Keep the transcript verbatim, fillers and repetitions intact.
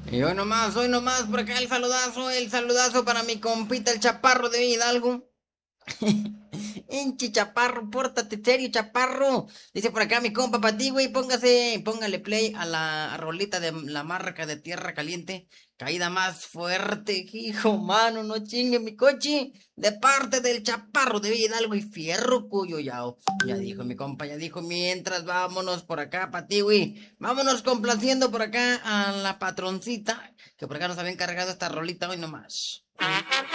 Y hoy nomás, hoy nomás, por acá el saludazo, el saludazo para mi compita, el chaparro de Hidalgo. Enchi, chaparro, pórtate serio, chaparro. Dice por acá mi compa para ti, güey, póngase, póngale play a la rolita de la marca de Tierra Caliente. Caída más fuerte, hijo, mano, no chingue mi coche. De parte del chaparro de Hidalgo y fierro cuyo ya. Ya dijo mi compa, ya dijo, mientras vámonos por acá para ti, güey. Vámonos complaciendo por acá a la patroncita, que por acá nos había encargado esta rolita hoy nomás.